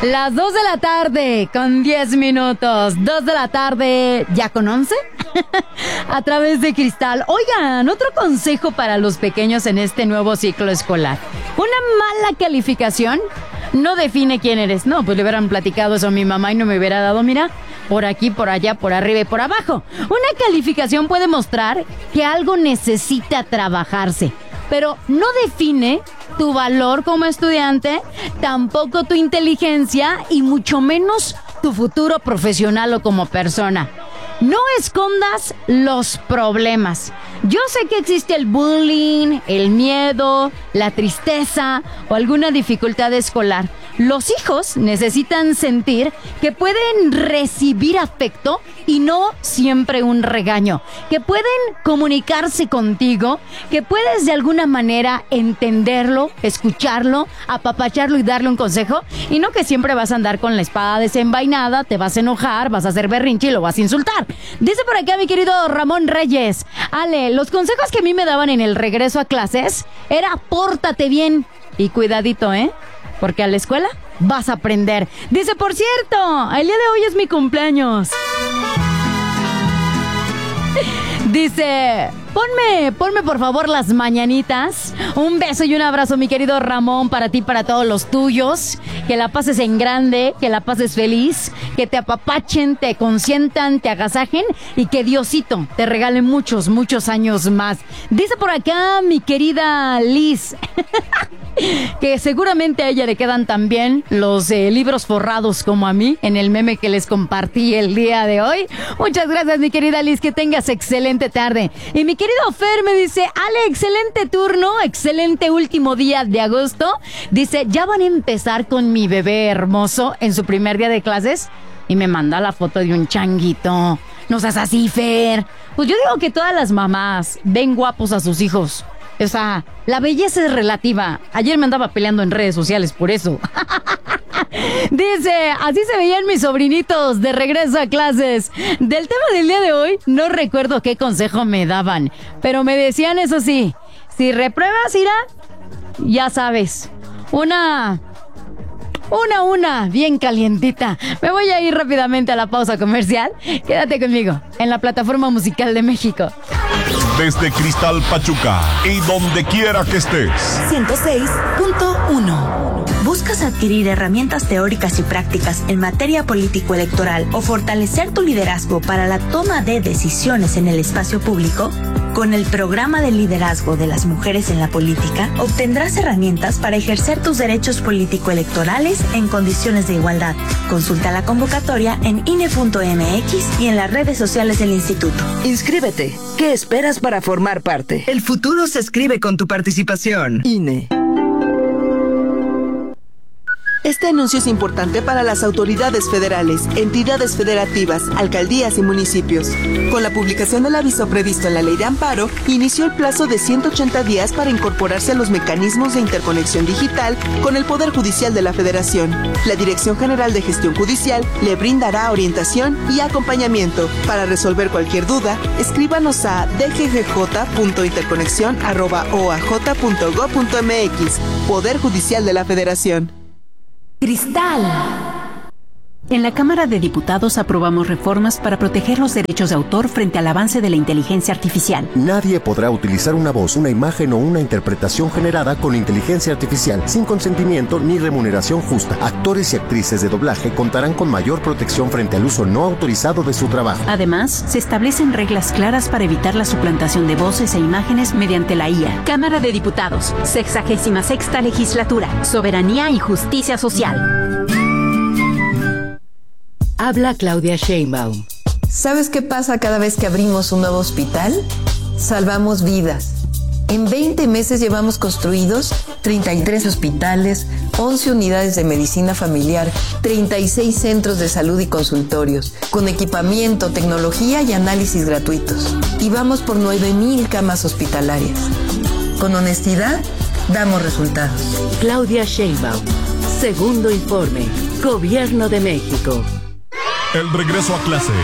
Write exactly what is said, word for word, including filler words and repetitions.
Las dos de la tarde con diez minutos. dos de la tarde, ¿ya con once? A través de Cristal. Oigan, otro consejo para los pequeños en este nuevo ciclo escolar. Una mala calificación no define quién eres. No, pues le hubieran platicado eso a mi mamá y no me hubiera dado, mira, por aquí, por allá, por arriba y por abajo. Una calificación puede mostrar que algo necesita trabajarse, pero no define tu valor como estudiante, tampoco tu inteligencia y mucho menos tu futuro profesional o como persona. No escondas los problemas. Yo sé que existe el bullying, el miedo, la tristeza o alguna dificultad escolar. Los hijos necesitan sentir que pueden recibir afecto y no siempre un regaño, que pueden comunicarse contigo, que puedes de alguna manera entenderlo, escucharlo, apapacharlo y darle un consejo, y no que siempre vas a andar con la espada desenvainada, te vas a enojar, vas a hacer berrinche y lo vas a insultar. Dice por acá mi querido Ramón Reyes: Ale, los consejos que a mí me daban en el regreso a clases era pórtate bien y cuidadito, ¿eh? Porque a la escuela vas a aprender. Dice, por cierto, el día de hoy es mi cumpleaños. Dice, ponme, ponme por favor las mañanitas. Un beso y un abrazo, mi querido Ramón, para ti, para todos los tuyos. Que la pases en grande, que la pases feliz, que te apapachen, te consientan, te agasajen y que Diosito te regale muchos, muchos años más. Dice por acá mi querida Liz que seguramente a ella le quedan también los eh, libros forrados como a mí en el meme que les compartí el día de hoy. Muchas gracias, mi querida Liz, que tengas excelente tarde. Y mi querido Fer me dice, Ale, excelente turno, excelente último día de agosto. Dice, ya van a empezar con mi bebé hermoso en su primer día de clases. Y me manda la foto de un changuito. No seas así, Fer. Pues yo digo que todas las mamás ven guapos a sus hijos. O sea, la belleza es relativa. Ayer me andaba peleando en redes sociales por eso. Dice, así se veían mis sobrinitos de regreso a clases. Del tema del día de hoy, no recuerdo qué consejo me daban, pero me decían, eso sí, si repruebas, Ira, ya sabes, una... Una, una, bien calientita. Me voy a ir rápidamente a la pausa comercial. Quédate conmigo en la plataforma musical de México. Desde Cristal Pachuca y donde quiera que estés. ciento seis punto uno. ¿Buscas adquirir herramientas teóricas y prácticas en materia político-electoral o fortalecer tu liderazgo para la toma de decisiones en el espacio público? Con el programa de liderazgo de las mujeres en la política, obtendrás herramientas para ejercer tus derechos político-electorales en condiciones de igualdad. Consulta la convocatoria en I N E punto M X y en las redes sociales del instituto. Inscríbete. ¿Qué esperas para formar parte? El futuro se escribe con tu participación. I N E. Este anuncio es importante para las autoridades federales, entidades federativas, alcaldías y municipios. Con la publicación del aviso previsto en la Ley de Amparo, inició el plazo de ciento ochenta días para incorporarse a los mecanismos de interconexión digital con el Poder Judicial de la Federación. La Dirección General de Gestión Judicial le brindará orientación y acompañamiento. Para resolver cualquier duda, escríbanos a d g g j punto interconexión arroba o a j punto gob punto m x. Poder Judicial de la Federación. Cristal. En la Cámara de Diputados aprobamos reformas para proteger los derechos de autor frente al avance de la inteligencia artificial. Nadie podrá utilizar una voz, una imagen o una interpretación generada con inteligencia artificial sin consentimiento ni remuneración justa. Actores y actrices de doblaje contarán con mayor protección frente al uso no autorizado de su trabajo. Además, se establecen reglas claras para evitar la suplantación de voces e imágenes mediante la I A. Cámara de Diputados, sexagésima sexta legislatura, soberanía y justicia social. Habla Claudia Sheinbaum. ¿Sabes qué pasa cada vez que abrimos un nuevo hospital? Salvamos vidas. En veinte meses llevamos construidos treinta y tres hospitales, once unidades de medicina familiar, treinta y seis centros de salud y consultorios, con equipamiento, tecnología y análisis gratuitos. Y vamos por nueve mil camas hospitalarias. Con honestidad, damos resultados. Claudia Sheinbaum. Segundo informe. Gobierno de México. El regreso a clase